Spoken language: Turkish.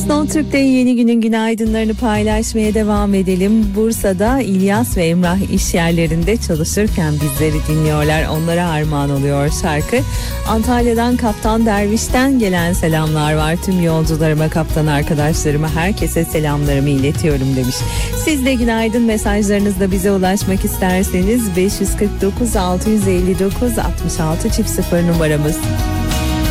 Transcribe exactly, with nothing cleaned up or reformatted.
Son Türk'te yeni günün günaydınlarını paylaşmaya devam edelim. Bursa'da İlyas ve Emrah iş yerlerinde çalışırken bizleri dinliyorlar. Onlara armağan oluyor şarkı. Antalya'dan Kaptan Derviş'ten gelen selamlar var. Tüm yolcularıma, kaptan arkadaşlarıma, herkese selamlarımı iletiyorum demiş. Siz de günaydın mesajlarınızla bize ulaşmak isterseniz beş yüz kırk dokuz altı yüz elli dokuz altmış altı çift sıfır numaramız.